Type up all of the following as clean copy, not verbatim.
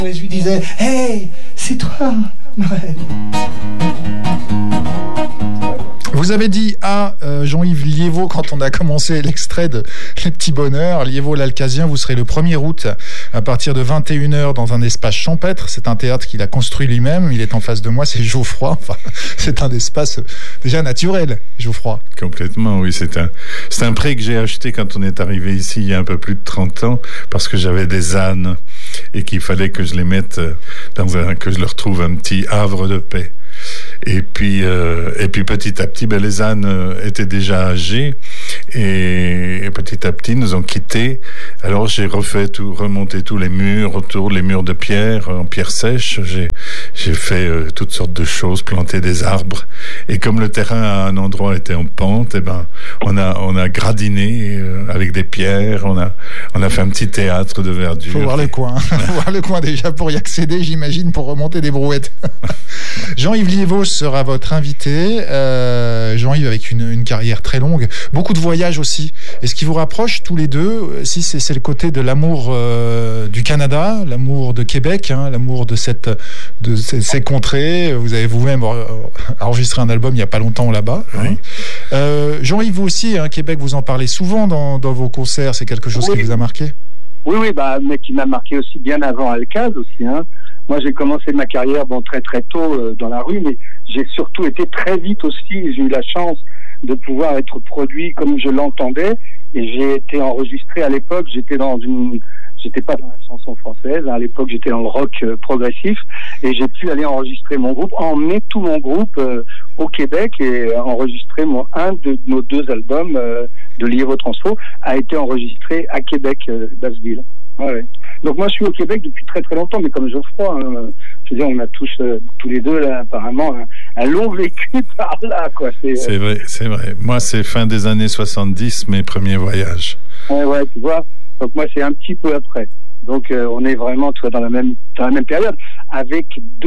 Et je lui disais, hey, c'est toi, Noël. Vous avez dit à Jean-Yves Liévaux, quand on a commencé l'extrait de Les Petits Bonheurs, Liévaux l'Alcazien, vous serez le 1er août à partir de 21h dans un espace champêtre. C'est un théâtre qu'il a construit lui-même. Il est en face de moi, c'est Geoffroy. Enfin, c'est un espace déjà naturel, Geoffroy. Complètement, oui. C'est un pré que j'ai acheté quand on est arrivé ici il y a un peu plus de 30 ans parce que j'avais des ânes et qu'il fallait que je les mette que je leur trouve un petit havre de paix. Et puis petit à petit, les ânes étaient déjà âgés et petit à petit nous ont quittés. Alors j'ai remonté tous les murs autour, les murs de pierre, en pierre sèche. J'ai fait toutes sortes de choses, planté des arbres. Et comme le terrain à un endroit était en pente, on a gradiné avec des pierres. On a fait un petit théâtre de verdure. Faut voir le coin. Faut voir le coin déjà pour y accéder, j'imagine, pour remonter des brouettes. Jean-Yves Liévaux sera votre invité. Jean-Yves avec une carrière très longue, beaucoup de voyages aussi. Et ce qui vous rapproche tous les deux, si c'est le côté de l'amour du Canada, l'amour de Québec, l'amour de ces contrées. Vous avez vous-même enregistré un album il n'y a pas longtemps là-bas. Oui. Jean-Yves, vous aussi, Québec, vous en parlez souvent dans vos concerts. C'est quelque chose qui vous a marqué? Oui, mais qui m'a marqué aussi bien avant Alcaz aussi. Moi, j'ai commencé ma carrière très très tôt dans la rue, mais j'ai surtout été très vite aussi. J'ai eu la chance de pouvoir être produit comme je l'entendais, et j'ai été enregistré à l'époque. J'étais pas dans la chanson française. À l'époque, j'étais dans le rock progressif, et j'ai pu aller enregistrer mon groupe, emmener tout mon groupe au Québec et enregistrer un de nos 2 albums de Liévaux Transfo a été enregistré à Québec, Basseville. Ouais. Donc moi je suis au Québec depuis très très longtemps, mais comme Geoffroy, je veux dire, on a tous les deux là apparemment un long vécu par là, quoi. C'est vrai. Moi c'est fin des années 70 mes premiers voyages. Ouais, tu vois. Donc moi c'est un petit peu après. Donc on est vraiment dans la même période avec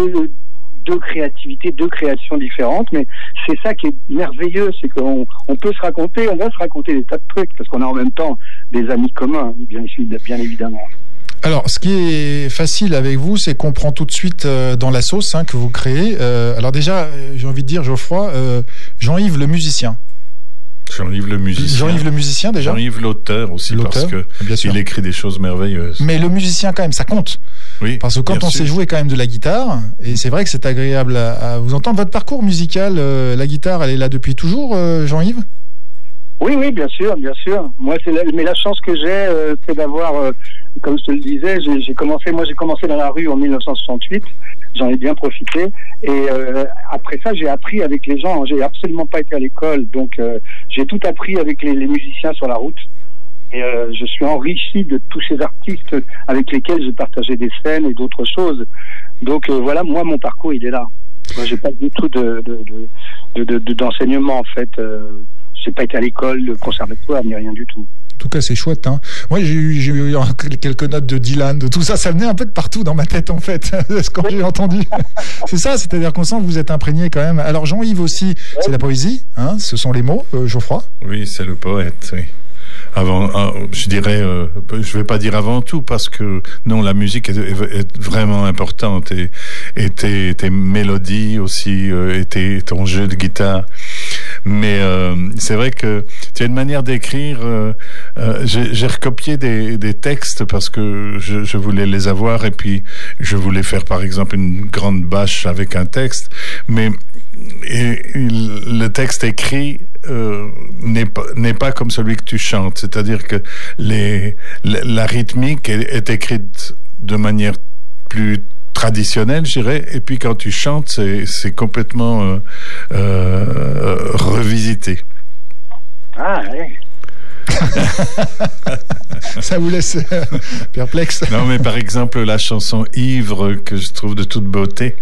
deux créativités, 2 créations différentes, mais c'est ça qui est merveilleux, c'est qu'on peut on va se raconter des tas de trucs, parce qu'on a en même temps des amis communs, bien évidemment. Alors, ce qui est facile avec vous, c'est qu'on prend tout de suite dans la sauce que vous créez. Alors déjà, j'ai envie de dire, Geoffroy, Jean-Yves le musicien. Jean-Yves le musicien déjà. Jean-Yves l'auteur aussi, parce que il écrit des choses merveilleuses. Mais le musicien quand même, ça compte. Oui. Parce que quand on sait jouer quand même de la guitare, et c'est vrai que c'est agréable à vous entendre. Votre parcours musical, la guitare, elle est là depuis toujours, Jean-Yves? Oui, bien sûr. Moi, mais la chance que j'ai, c'est d'avoir, comme je te le disais, j'ai commencé dans la rue en 1968. J'en ai bien profité. Et après ça, j'ai appris avec les gens. J'ai absolument pas été à l'école, donc j'ai tout appris avec les musiciens sur la route. Et je suis enrichi de tous ces artistes avec lesquels j'ai partagé des scènes et d'autres choses. Donc voilà, moi, mon parcours, il est là. Moi, j'ai pas du tout d'enseignement, en fait. J'ai pas été à l'école, le conservatoire, ni rien du tout. En tout cas, c'est chouette. Moi, j'ai eu quelques notes de Dylan, de tout ça. Ça venait un peu de partout dans ma tête, en fait, quand j'ai entendu. C'est ça, c'est-à-dire qu'on sent que vous êtes imprégné quand même. Alors, Jean-Yves aussi, c'est la poésie, ce sont les mots, Geoffroy? Oui, c'est le poète, oui. Je dirais, je vais pas dire avant tout, parce que non, la musique est vraiment importante, et tes mélodies aussi, et ton jeu de guitare. Mais c'est vrai que tu as une manière d'écrire. J'ai recopié des textes parce que je voulais les avoir, et puis je voulais faire par exemple une grande bâche avec un texte, mais le texte écrit n'est pas comme celui que tu chantes, c'est-à-dire que la rythmique est écrite de manière plus traditionnelle, je dirais, et puis quand tu chantes, c'est complètement revisité. Ah oui. Ça vous laisse perplexe? Non, mais par exemple la chanson Ivre, que je trouve de toute beauté,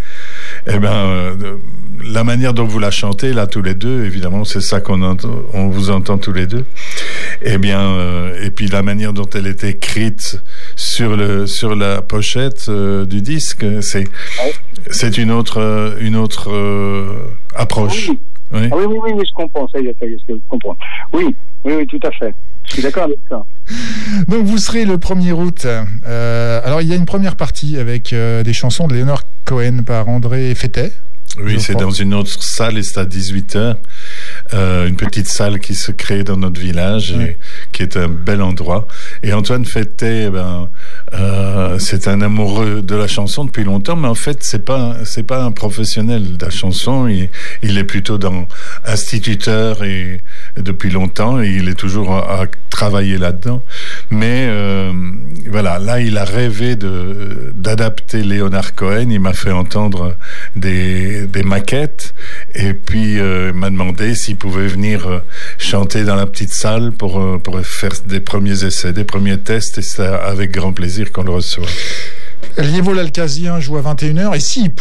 la manière dont vous la chantez là tous les deux, évidemment c'est ça on vous entend tous les deux, et puis la manière dont elle est écrite sur la pochette du disque, c'est une autre approche. Oui. Ah oui, je comprends, ça y est, je comprends. Oui, tout à fait. Je suis d'accord avec ça. Donc vous serez le 1er août. Alors il y a une première partie avec des chansons de Leonard Cohen par André Fettet. Oui, c'est dans une autre salle et c'est à 18h. Une petite salle qui se crée dans notre village et qui est un bel endroit. Et Antoine Fettet, c'est un amoureux de la chanson depuis longtemps, mais en fait, c'est pas un professionnel de la chanson. Il est plutôt instituteur et depuis longtemps et il est toujours à travailler là-dedans. Mais voilà, là, il a rêvé d'adapter Leonard Cohen. Il m'a fait entendre des maquettes et puis il m'a demandé s'il pouvait venir chanter dans la petite salle pour faire des premiers essais, des premiers tests, et c'est avec grand plaisir qu'on le reçoit. Liévol l'Alcazien joue à 21h et s'il